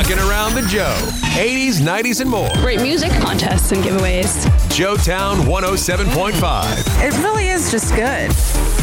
Rocking around the Joe. 80s, 90s, and more. Great music, contests, and giveaways. Joetown 107.5. It really is just good.